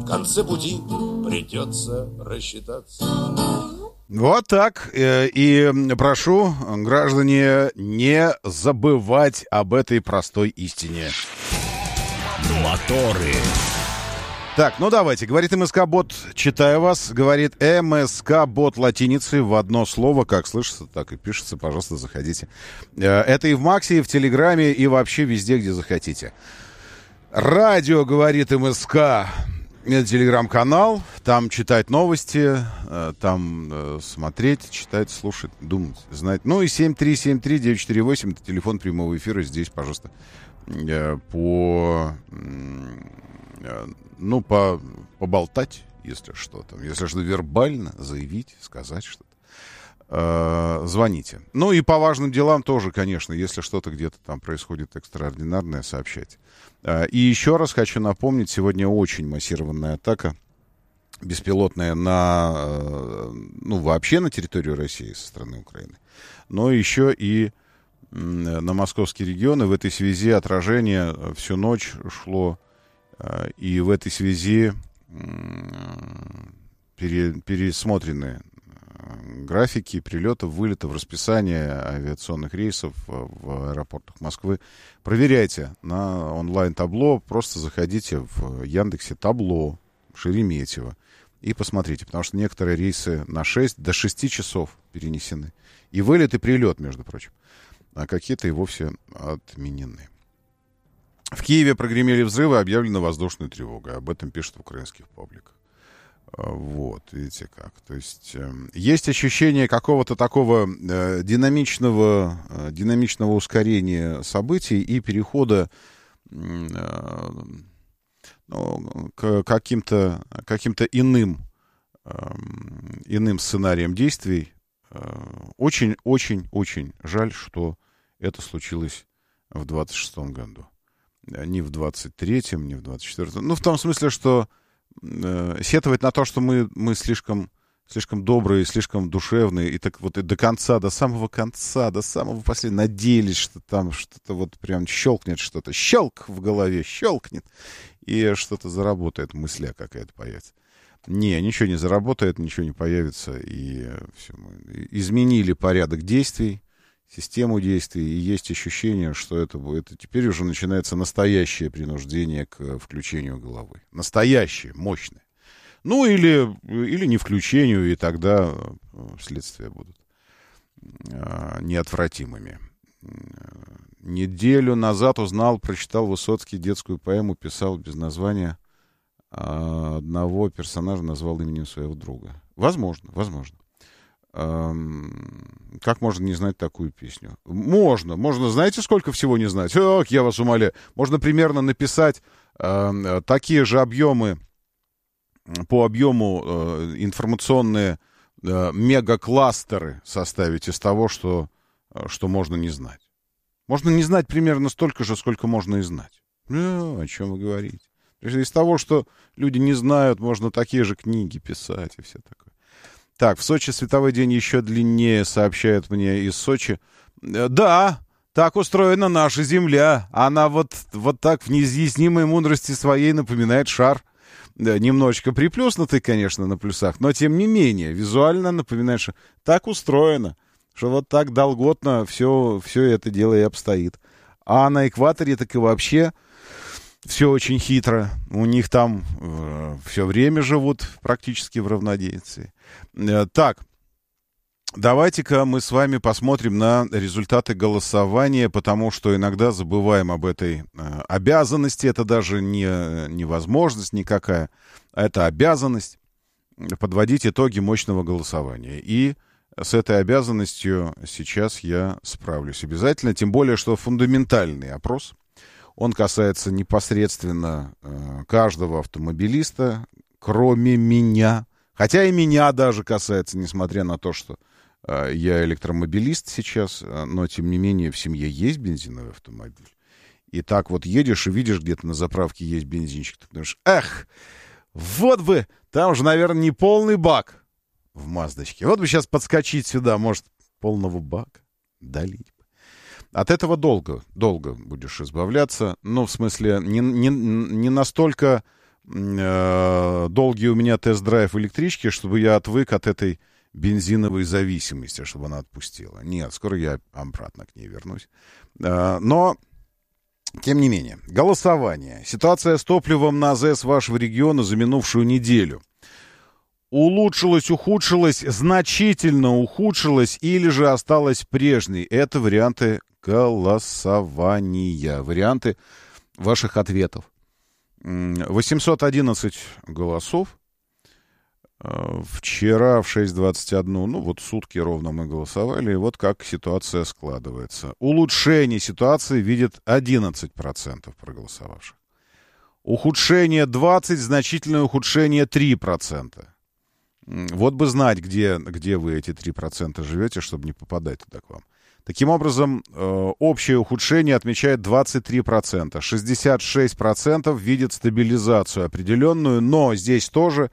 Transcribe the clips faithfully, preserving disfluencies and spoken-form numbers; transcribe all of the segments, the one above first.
В конце пути придется рассчитаться. Вот так. И прошу, граждане, не забывать об этой простой истине. Моторы. Так, ну давайте. Говорит МСК-бот, читаю вас. Говорит МСК-бот латиницей в одно слово. Как слышится, так и пишется. Пожалуйста, заходите. Это и в Максе, и в Телеграме, и вообще везде, где захотите. Радио, говорит МСК. Это телеграм-канал. Там читать новости, там смотреть, читать, слушать, думать, знать. Ну и семь три семь три девять четыре восемь. Это телефон прямого эфира. Здесь, пожалуйста, по... Ну, по, поболтать, если что там. Если что, вербально заявить, сказать что-то. Э, звоните. Ну, и по важным делам тоже, конечно, если что-то где-то там происходит экстраординарное, сообщайте. Э, и еще раз хочу напомнить, сегодня очень массированная атака беспилотная на, э, ну, вообще на территорию России со стороны Украины, но еще и э, на московский регион. И в этой связи отражение всю ночь шло. И в этой связи пере, пересмотрены графики прилетов, вылетов, расписание авиационных рейсов в аэропортах Москвы. Проверяйте на онлайн-табло, просто заходите в Яндексе табло Шереметьево и посмотрите, потому что некоторые рейсы на шесть до шести часов перенесены. И вылет, и прилет, между прочим. А какие-то и вовсе отменены. В Киеве прогремели взрывы, объявлена воздушная тревога. Об этом пишут в украинских пабликах. Вот, видите как. То есть э, есть ощущение какого-то такого э, динамичного, э, динамичного ускорения событий и перехода э, ну, к каким-то, каким-то иным, э, иным сценариям действий. Очень-очень-очень жаль, что это случилось в двадцать шестом году. Не в двадцать третьем, не в двадцать четвёртом. Ну, в том смысле, что э, сетовать на то, что мы, мы слишком, слишком добрые, слишком душевные, и так вот и до конца, до самого конца, до самого последнего надеялись, что там что-то вот прям щелкнет что-то. Щелк в голове, щелкнет, и что-то заработает, мысля какая-то появится. Не, ничего не заработает, ничего не появится, и все, мы изменили порядок действий, систему действий, и есть ощущение, что это, это теперь уже начинается настоящее принуждение к включению головы. Настоящее, мощное. Ну, или, или не включению, и тогда следствия будут а, неотвратимыми. Неделю назад узнал, прочитал Высоцкий детскую поэму, писал без названия, а одного персонажа назвал именем своего друга. Возможно, возможно. Как можно не знать такую песню? Можно, можно, знаете, сколько всего не знать? Ох, я вас умоляю. Можно примерно написать э, такие же объемы, по объему э, информационные э, мегакластеры составить из того, что, э, что можно не знать. Можно не знать примерно столько же, сколько можно и знать. Ну, о чем вы говорите? Из того, что люди не знают, можно такие же книги писать и все такое. Так, в Сочи световой день еще длиннее, сообщают мне из Сочи. Да, так устроена наша Земля. Она вот, вот так в неизъяснимой мудрости своей напоминает шар. Да, немножечко приплюснутый, конечно, на плюсах, но тем не менее, визуально напоминает шар. Так устроено, что вот так долготно все, все это дело и обстоит. А на экваторе так и вообще все очень хитро. У них там э, все время живут практически в равноденствии. Э, так, давайте-ка мы с вами посмотрим на результаты голосования, потому что иногда забываем об этой э, обязанности. Это даже не, не возможность никакая, а это обязанность подводить итоги мощного голосования. И с этой обязанностью сейчас я справлюсь обязательно. Тем более, что фундаментальный опрос. Он касается непосредственно э, каждого автомобилиста, кроме меня. Хотя и меня даже касается, несмотря на то, что э, я электромобилист сейчас, э, но тем не менее в семье есть бензиновый автомобиль. И так вот едешь и видишь, где-то на заправке есть бензинчик. Ты думаешь, эх, вот бы, там же, наверное, не полный бак в Маздочке. Вот бы сейчас подскочить сюда, может, полного бака долить. От этого долго, долго будешь избавляться. Ну, в смысле, не, не, не настолько э, долгий у меня тест-драйв электрички, чтобы я отвык от этой бензиновой зависимости, чтобы она отпустила. Нет, скоро я обратно к ней вернусь. Но, тем не менее, голосование. Ситуация с топливом на АЗС вашего региона за минувшую неделю. Улучшилась, ухудшилась, значительно ухудшилась или же осталась прежней? Это варианты голосования, варианты ваших ответов. восемьсот одиннадцать голосов. Вчера в шесть двадцать один, ну вот сутки ровно мы голосовали, и вот как ситуация складывается. Улучшение ситуации видит одиннадцать процентов проголосовавших. Ухудшение двадцать процентов, значительное ухудшение три процента. Вот бы знать, где, где вы эти три процента живете, чтобы не попадать туда к вам. Таким образом, э, общее ухудшение отмечает двадцать три процента. шестьдесят шесть процентов видят стабилизацию определенную, но здесь тоже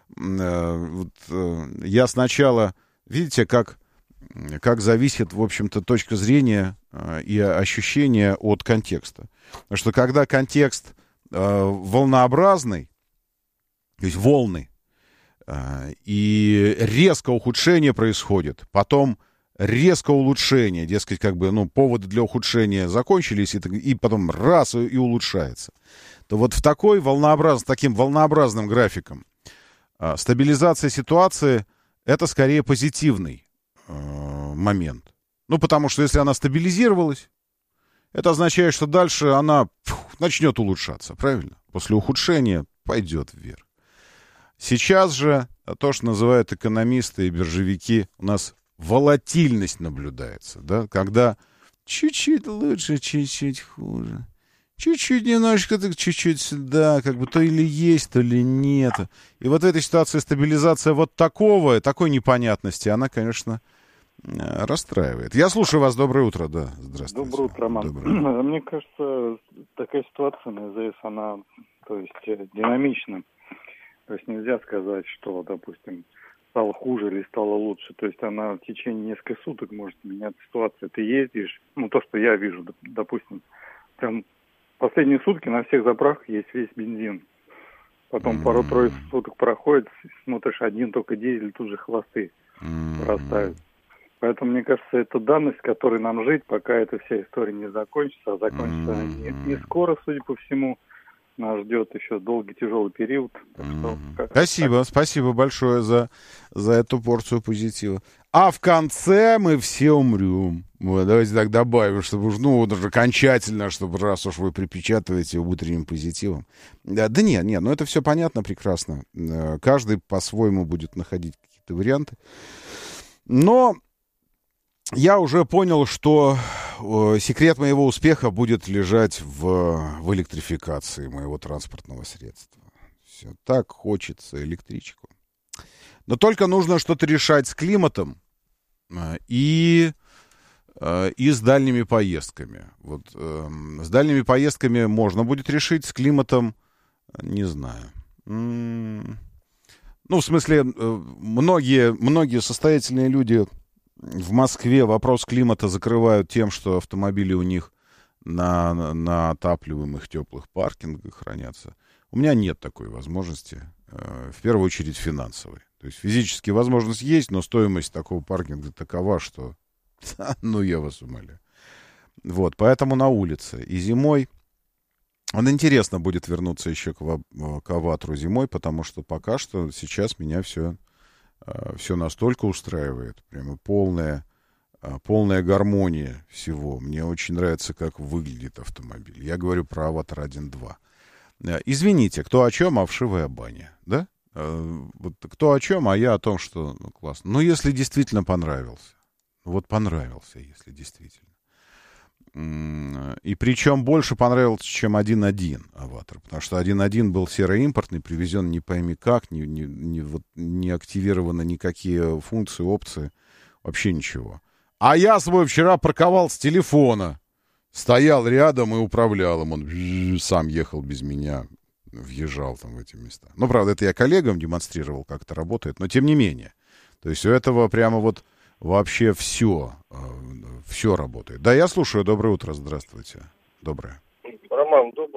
э, вот, э, я сначала... Видите, как, как зависит, в общем-то, точка зрения э, и ощущения от контекста. Потому что когда контекст э, волнообразный, то есть волны, э, и резко ухудшение происходит, потом... резко улучшение, дескать, как бы, ну, поводы для ухудшения закончились, и, и потом раз, и, и улучшается. То вот в такой волнообраз, таким волнообразным графиком а, стабилизация ситуации — это скорее позитивный а, момент. Ну, потому что если она стабилизировалась, это означает, что дальше она фух, начнет улучшаться, правильно? После ухудшения пойдет вверх. Сейчас же то, что называют экономисты и биржевики, у нас волатильность наблюдается, да, когда чуть-чуть лучше, чуть-чуть хуже, чуть-чуть немножечко, так чуть-чуть сюда, как бы то или есть, то ли нет. И вот в этой ситуации стабилизация вот такого, такой непонятности, она, конечно, расстраивает. Я слушаю вас. Доброе утро, да. Здравствуйте. Доброе утро, Роман. Доброе. Мне кажется, такая ситуация на АЗС, она, то есть, динамична. То есть нельзя сказать, что, допустим, стало хуже или стало лучше. То есть она в течение нескольких суток может меняться ситуация. Ты ездишь, ну то, что я вижу, допустим, прям последние сутки на всех заправках есть весь бензин. Потом mm-hmm. пару-трое суток проходит, смотришь, один только дизель, тут же хвосты mm-hmm. вырастают. Поэтому, мне кажется, это данность, в которой нам жить, пока эта вся история не закончится. А закончится mm-hmm. не, не скоро, судя по всему. Нас ждет еще долгий, тяжелый период. Так что, как, спасибо, так. спасибо большое за, за эту порцию позитива. А в конце мы все умрем. Вот, давайте так добавим, чтобы уж, ну, уже окончательно, чтобы раз уж вы припечатываете утренним позитивом. Да, да нет, нет, ну это все понятно, прекрасно. Каждый по-своему будет находить какие-то варианты. Но я уже понял, что э, секрет моего успеха будет лежать в, в электрификации моего транспортного средства. Все так хочется электричку. Но только нужно что-то решать с климатом э, и, э, и с дальними поездками. Вот, э, с дальними поездками можно будет решить, с климатом не знаю. М-м- ну, в смысле, э, многие, многие состоятельные люди... В Москве вопрос климата закрывают тем, что автомобили у них на, на отапливаемых теплых паркингах хранятся. У меня нет такой возможности, э, в первую очередь финансовой. То есть физически возможность есть, но стоимость такого паркинга такова, что... Ну, я вас умоляю. Вот, поэтому на улице. И зимой... Он интересно будет вернуться еще к, к Аватру зимой, потому что пока что сейчас меня все... Все настолько устраивает, прямо полная, полная гармония всего. Мне очень нравится, как выглядит автомобиль. Я говорю про Аватар один два. Извините, кто о чем, а вшивая баня, да? Вот кто о чем, а я о том, что ну, классно. Ну, если действительно понравился. Вот понравился, если действительно. И причем больше понравился, чем один один Аватар. Потому что один один был сероимпортный, привезен не пойми как, не, не, не, вот, не активированы никакие функции, опции, вообще ничего. А я свой вчера парковал с телефона. Стоял рядом и управлял им. Он сам ехал без меня, въезжал там в эти места. Ну, правда, это я коллегам демонстрировал, как это работает, но тем не менее. То есть у этого прямо вот вообще все, все работает. Да, я слушаю. Доброе утро, здравствуйте. Доброе. Роман, доброе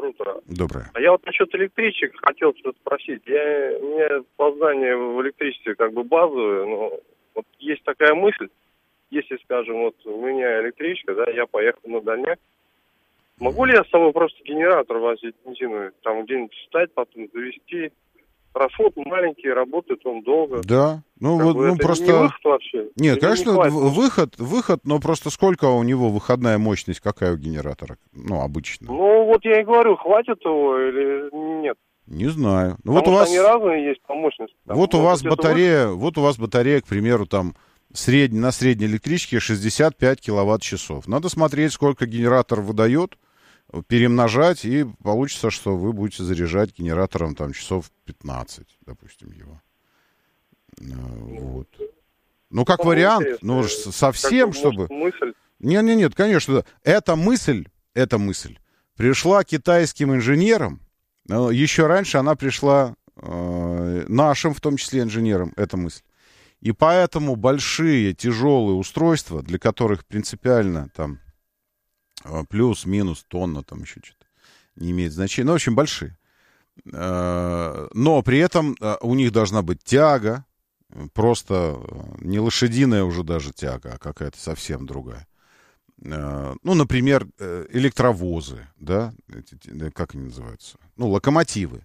утро. Доброе. А я вот насчет электричек хотел что-то спросить. Я, у меня познание в электричестве как бы базовое, но вот есть такая мысль, если, скажем, вот у меня электричка, да, я поехал на дальняк, могу ли я с собой просто генератор возить бензиновый, там где-нибудь встать, потом завести? Расход маленький, работает он долго. Да, ну Как вот, бы ну это просто... не выход вообще? Нет, Или конечно, не хватит? в- выход, выход, но просто сколько у него выходная мощность, какая у генератора, ну, обычно? Ну, вот я и говорю, хватит его или нет? Не знаю. Ну, Потому вот у что вас, они разные есть по мощности. Там, вот у может вас быть, это батарея, вот у вас батарея, к примеру, там, средь, на средней электричке шестьдесят пять киловатт-часов. Надо смотреть, сколько генератор выдает, перемножать, и получится, что вы будете заряжать генератором там часов пятнадцать, допустим, его. Э, Вот. Ну, как Ну, вариант, интересно. ну, ж Как совсем, бы, чтобы... может, мысль. Нет, нет, нет, конечно, да. Эта мысль, эта мысль пришла китайским инженерам. э, Еще раньше она пришла э, нашим, в том числе, инженерам, эта мысль. И поэтому большие, тяжелые устройства, для которых принципиально там э, плюс-минус тонна, там еще что-то не имеет значения. Ну, в общем, большие. Э, Но при этом э, у них должна быть тяга, э, просто э, не лошадиная уже даже тяга, а какая-то совсем другая. Э, Ну, например, э, электровозы, да, эти, э, как они называются? Ну, локомотивы.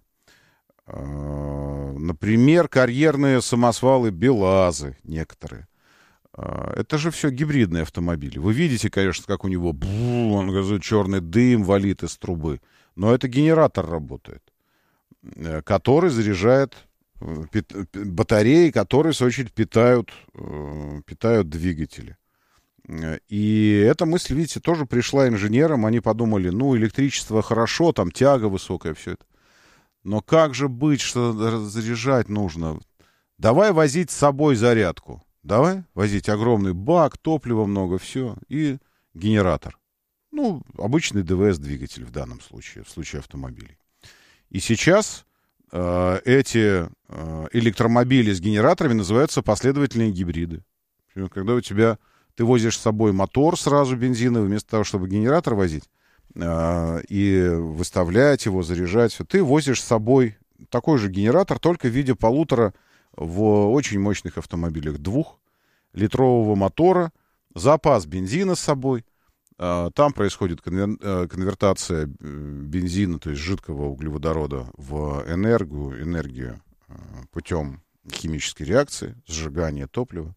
Э, Например, карьерные самосвалы БелАЗы некоторые. Э, Это же все гибридные автомобили. Вы видите, конечно, как у него бу, он газует, черный дым валит из трубы. Но это генератор работает, э, который заряжает э, пит- пи- батареи, которые, в свою очередь, питают, э, питают двигатели. Э, И эта мысль, видите, тоже пришла инженерам. Они подумали, ну, электричество хорошо, там тяга высокая, все это. Но как же быть, что заряжать нужно? Давай возить с собой зарядку. Давай возить огромный бак, топлива много, все. И генератор. Ну, обычный ДВС-двигатель в данном случае, в случае автомобилей. И сейчас э, эти э, электромобили с генераторами называются последовательные гибриды. Когда у тебя... Ты возишь с собой мотор сразу бензиновый, вместо того, чтобы генератор возить э, и выставлять его, заряжать. Ты возишь с собой такой же генератор, только в виде полутора в очень мощных автомобилях. Двухлитрового мотора, запас бензина с собой. Э, там происходит конвер, э, конвертация бензина, то есть жидкого углеводорода, в энергию, энергию э, путем химической реакции, сжигания топлива.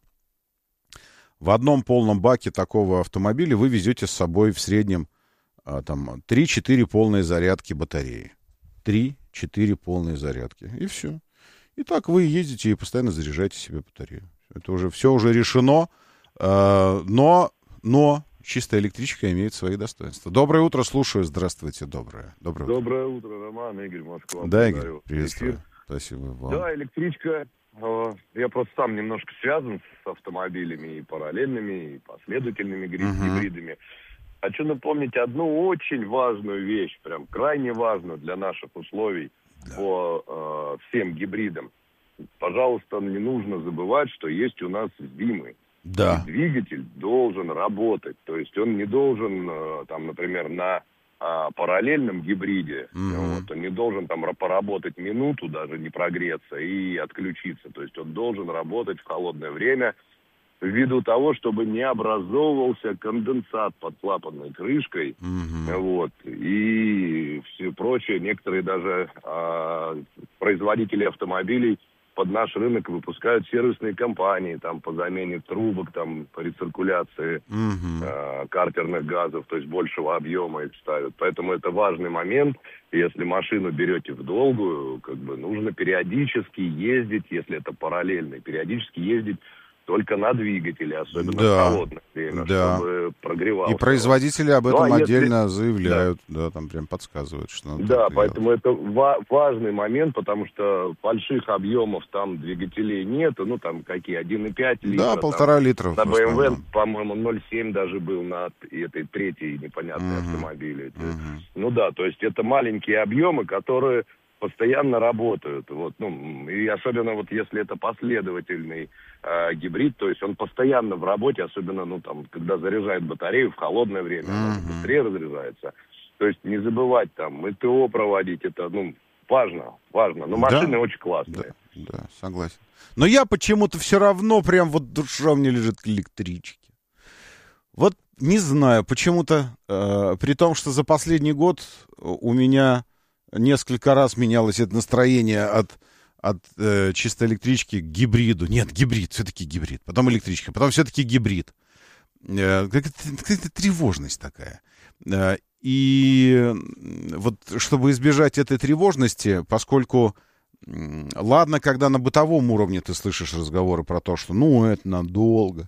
В одном полном баке такого автомобиля вы везете с собой в среднем а, там, три-четыре полные зарядки батареи. три-четыре полные зарядки. И все. И так вы ездите и постоянно заряжаете себе батарею. Это уже все уже решено. А, но, но чистая электричка имеет свои достоинства. Доброе утро, слушаю. Здравствуйте, доброе. Доброе утро. Доброе утро, Роман, Игорь, Москва. Да, Игорь, приветствую. Эфир. Спасибо вам. Да, электричка. э, Я просто сам немножко связан с автомобилями и параллельными, и последовательными гри- Мгм. гибридами. Хочу напомнить одну очень важную вещь, прям крайне важную для наших условий по э, всем гибридам. Пожалуйста, не нужно забывать, что есть у нас зимы. Да. И двигатель должен работать. То есть он не должен, э, там, например, на а, параллельном гибриде, Мгм. вот, он не должен там ра- поработать минуту, даже не прогреться и отключиться. То есть он должен работать в холодное время ввиду того, чтобы не образовывался конденсат под клапанной крышкой. Мгм. Вот, и все прочее. Некоторые даже а, производители автомобилей под наш рынок выпускают сервисные компании там по замене трубок, там по рециркуляции Мгм. э, картерных газов, то есть большего объема их ставят. Поэтому это важный момент. Если машину берете в долгую, как бы нужно периодически ездить, если это параллельно, периодически ездить только на двигателе, особенно Да. в холодное время, Да. чтобы прогревался. И производители об Ну, этом а если- отдельно заявляют, да. там прям подсказывают, что надо Да, это поэтому это ва- важный момент, потому что больших объемов там двигателей нет, ну там какие, один и пять делать. литра. Да, там, полтора литра в на бэ эм вэ, основном. по-моему, ноль целых семь даже был на этой третьей непонятной Мгм. автомобиле. Мгм. Ну да, то есть это маленькие объемы, которые постоянно работают. Вот, ну, и особенно вот если это последовательный э, гибрид, то есть он постоянно в работе, особенно, ну, там, когда заряжает батарею в холодное время, она Мгм. быстрее разряжается. То То есть не забывать там МТО проводить, это, ну, важно, важно. Но машины да, очень классные. Да, да, согласен. Но я почему-то все равно прям вот душа мне лежит к электричке. Вот не знаю, почему-то, э, при том, что за последний год у меня несколько раз менялось это настроение от, от э, чисто электрички к гибриду. Нет, гибрид, все-таки гибрид. Потом электричка, потом все-таки гибрид. Э, какая-то тревожность такая. Э, и вот чтобы избежать этой тревожности, поскольку, ладно, когда на бытовом уровне ты слышишь разговоры про то, что ну это надолго,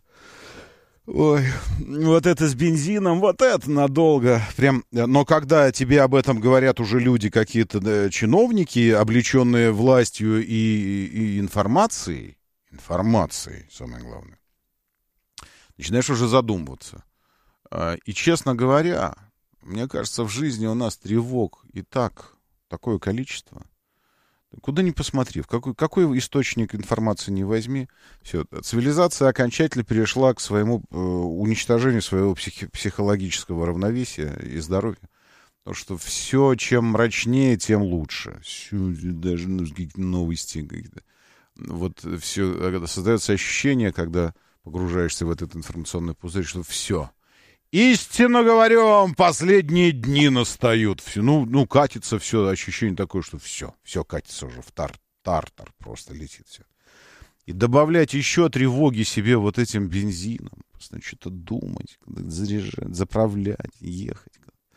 ой, вот это с бензином, вот это надолго. Прям, но когда тебе об этом говорят уже люди, какие-то да, чиновники, облеченные властью и, и информацией, информацией, самое главное, начинаешь уже задумываться. И, честно говоря, мне кажется, в жизни у нас тревог и так такое количество. Куда ни посмотри, в какой, какой источник информации не возьми, все, цивилизация окончательно перешла к своему э, уничтожению своего психи- психологического равновесия и здоровья. Потому что все, чем мрачнее, тем лучше. Все, даже ну, какие-то новости. Какие-то. Вот все, создается ощущение, когда погружаешься в этот информационный пузырь, что все. Истинно говорю, последние дни настают. Все, ну, ну, катится все, ощущение такое, что все, все катится уже в тар, тартар, просто летит все. И добавлять еще тревоги себе вот этим бензином. Просто что-то думать, заряжать, заправлять, ехать.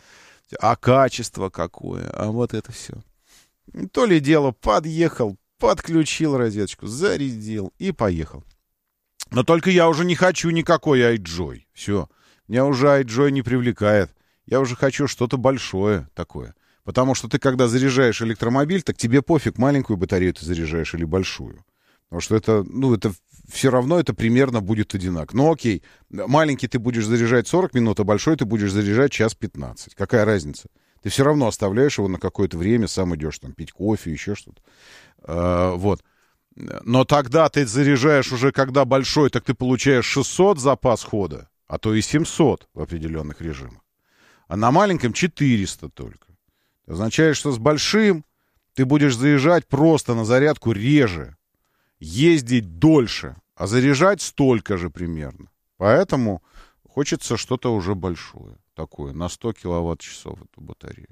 А качество какое, а вот это все. То ли дело, подъехал, подключил розеточку, зарядил и поехал. Но только я уже не хочу никакой iJoy. Все. Меня уже iJoy не привлекает. Я уже хочу что-то большое такое. Потому что ты, когда заряжаешь электромобиль, так тебе пофиг, маленькую батарею ты заряжаешь или большую. Потому что это, ну, это все равно это примерно будет одинаково. Ну, окей, маленький ты будешь заряжать сорок минут, а большой ты будешь заряжать час пятнадцать. Какая разница? Ты все равно оставляешь его на какое-то время, сам идешь там пить кофе, еще что-то. А, вот. Но тогда ты заряжаешь уже, когда большой, так ты получаешь шестьсот запас хода. А то и семьсот в определенных режимах. А на маленьком четыреста только. Это означает, что с большим ты будешь заезжать просто на зарядку реже, ездить дольше, а заряжать столько же примерно. Поэтому хочется что-то уже большое, такое, на сто киловатт-часов эту батарею.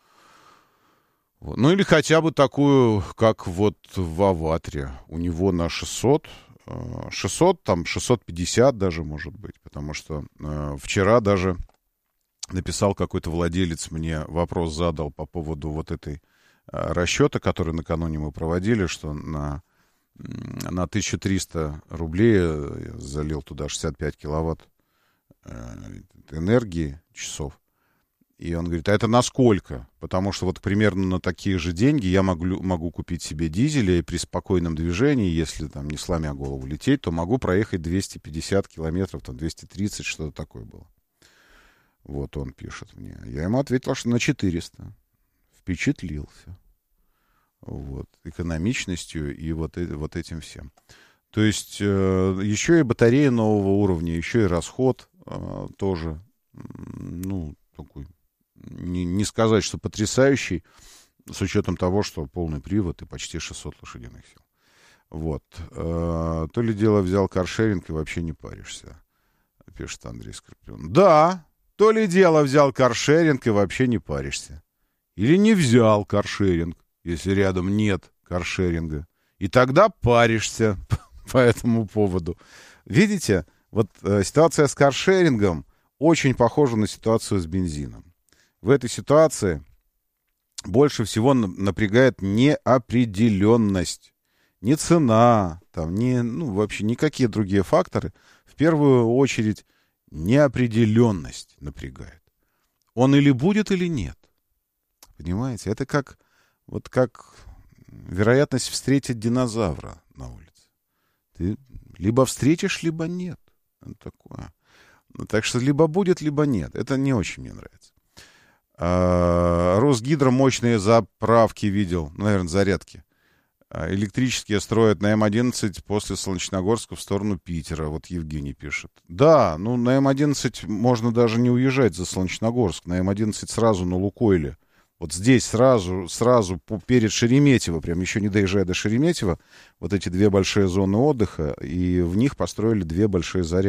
Вот. Ну или хотя бы такую, как вот в Аватре. У него на шестьсот... шестьсот, там шестьсот пятьдесят даже, может быть, потому что э, вчера даже написал какой-то владелец, мне вопрос задал по поводу вот этой э, расчета, который накануне мы проводили, что на, на тысячу триста рублей я залил туда шестьдесят пять киловатт э, энергии, часов. И он говорит, а это на сколько? Потому что вот примерно на такие же деньги я могу, могу купить себе дизеля, и при спокойном движении, если там не сломя голову лететь, то могу проехать двести пятьдесят километров, там двести тридцать, что-то такое было. Вот он пишет мне. Я ему ответил, что на четыреста. Впечатлился. Вот. Экономичностью и вот, вот этим всем. То есть э, еще и батарея нового уровня, еще и расход э, тоже, ну, такой... Не, не сказать, что потрясающий, с учетом того, что полный привод и почти шестьсот лошадиных сил. Вот. Э, то ли дело взял каршеринг и вообще не паришься, пишет Андрей Скорпион. Да, то ли дело взял каршеринг и вообще не паришься. Или не взял каршеринг, если рядом нет каршеринга. И тогда паришься по этому поводу. Видите, вот э, ситуация с каршерингом очень похожа на ситуацию с бензином. В этой ситуации больше всего напрягает неопределенность. Не цена, там, не, ну, вообще никакие другие факторы. В первую очередь неопределенность напрягает. Он или будет, или нет. Понимаете? Это как, вот как вероятность встретить динозавра на улице. Ты либо встретишь, либо нет. Это такое. Так что либо будет, либо нет. Это не очень мне нравится. А, Росгидро мощные заправки видел. Наверное, зарядки. Электрические строят на эм одиннадцать после Солнечногорска в сторону Питера. Вот Евгений пишет. Да, ну на эм одиннадцать можно даже не уезжать за Солнечногорск. На эм одиннадцать сразу на Лукойле. Вот здесь сразу, сразу перед Шереметьево, прям еще не доезжая до Шереметьево, вот эти две большие зоны отдыха, и в них построили две большие зарядки.